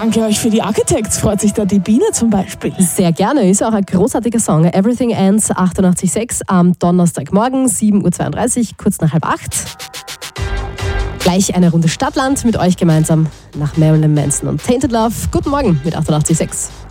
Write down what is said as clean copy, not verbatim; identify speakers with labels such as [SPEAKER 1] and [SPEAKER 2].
[SPEAKER 1] Danke euch für die Architects, freut sich da die Biene zum Beispiel.
[SPEAKER 2] Sehr gerne, ist auch ein großartiger Song. Everything Ends 88.6 am Donnerstagmorgen, 7.32 Uhr, kurz nach 7:30. Gleich eine Runde Stadtland mit euch gemeinsam nach Marilyn Manson und Tainted Love. Guten Morgen mit 88.6.